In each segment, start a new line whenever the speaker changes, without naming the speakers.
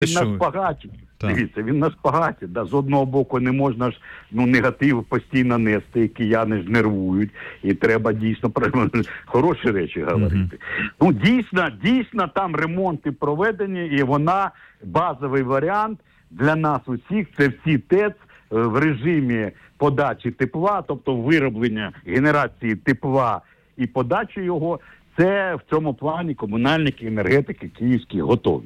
Він на шпагаті. Дивіться, він на шпагаті. Да. З одного боку не можна ж негатив постійно нести, кияни ж нервують. І треба дійсно хороші речі говорити. Ну, дійсно там ремонти проведені, і вона, базовий варіант для нас усіх, це всі ТЕЦ в режимі подачі тепла, тобто вироблення генерації тепла і подачі його, це в цьому плані комунальники, енергетики київські готові.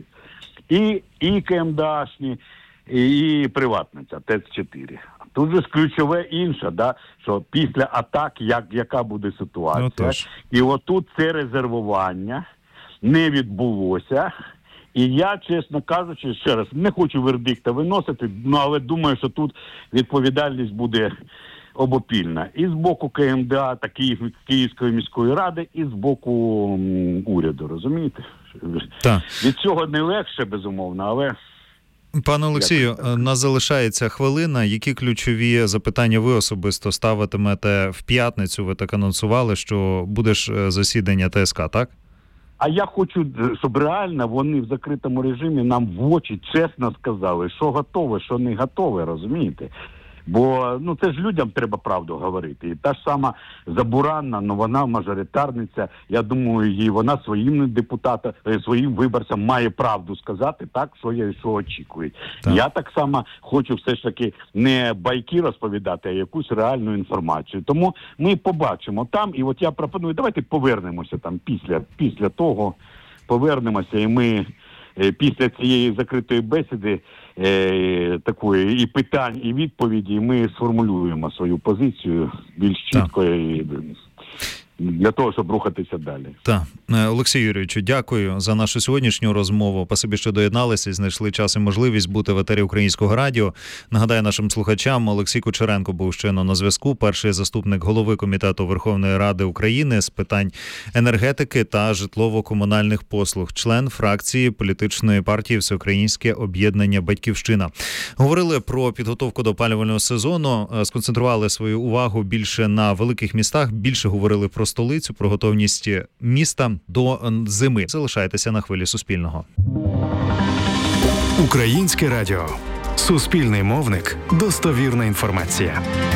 І КМДАшні, і приватна ця ТЕЦ-4. Тут же ж ключове інше, да, що після атак, яка буде ситуація. І отут це резервування не відбулося. І я, чесно кажучи, ще раз, не хочу вердикта виносити, але думаю, що тут відповідальність буде обопільна. І з боку КМДА, та Київської міської ради, і з боку уряду, розумієте?
Так.
Від цього не легше, безумовно, але...
Пане Олексію, нас залишається хвилина. Які ключові запитання ви особисто ставитимете в п'ятницю? Ви так анонсували, що буде ж засідання ТСК, так?
А я хочу, щоб реально вони в закритому режимі нам в очі чесно сказали, що готове, що не готове, розумієте? Бо, це ж людям треба правду говорити. І та ж сама Забуранна, вона мажоритарниця, я думаю, вона своїм депутатам, своїм виборцям має правду сказати, так, що очікують. Так. Я так само хочу все ж таки не байки розповідати, а якусь реальну інформацію. Тому ми побачимо там, і от я пропоную, давайте повернемося там після того, повернемося, і ми після цієї закритої бесіди такої і питань, і відповіді, ми сформулюємо свою позицію більш чітко і для того, щоб рухатися далі.
Так. Олексій Юрійовичу, дякую за нашу сьогоднішню розмову. Спасибі, що доєдналися і знайшли час і можливість бути в етері Українського радіо. Нагадаю нашим слухачам, Олексій Кучеренко був щойно на зв'язку, перший заступник голови Комітету Верховної Ради України з питань енергетики та житлово-комунальних послуг, член фракції політичної партії Всеукраїнське об'єднання «Батьківщина». Говорили про підготовку до опалювального сезону, сконцентрували свою увагу більше на великих містах, більше говорили про столицю, про готовність міста до зими. Залишайтеся на хвилі Суспільного.
Українське радіо. Суспільний мовник. Достовірна інформація.